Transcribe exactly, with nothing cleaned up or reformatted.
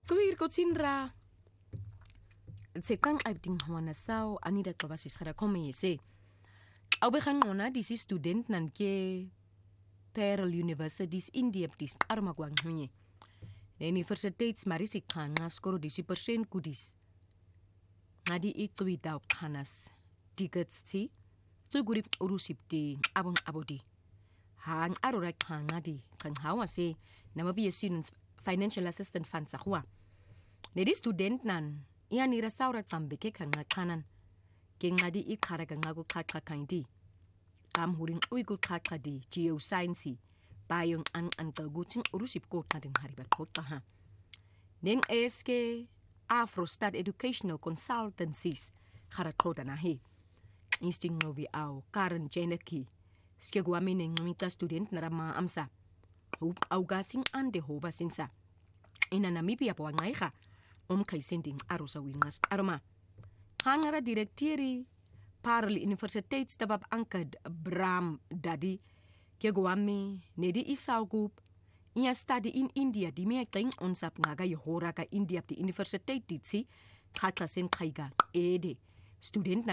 Cwir kotsinra. Tsekang aibding hawana sao anida klabasis hara komese. Au began ngona disi student nan ke Pearl Universities India dis armagwang hmye. Universiteits marisik khana skoro disi persen kudis. Ngadi iqwi daw khanas tickets ti tugurip urusip di abong abodi. Hang arora khana di kang hawase namabi students financial assistant fund sahwa. Nedi student nan iani rasaura tambeke kanga kanan. Ke ngadi ikhara kangago khakha kandi. Kam huring uigu khakha di geoscience bayong ang antaguting urusip ko kading haribat kota ha. Neng eske Afrostat Educational Consultancies khara kota na he. Insting novi au Karen Jeneki. Skegwami neng ngita student narama amsa. Hoop au gasing ande hoba sinsa. Ina Namibia po ngaiha. Om kay sending arosa wingas aroma. Hangara directiri Pearl Universiteits tabab angkad Bram Dadi kegwami nedi isaugup ia study in India di me ting onsap ngaga yohora ka India di universiteit ditsi khatla sen khaiga ede student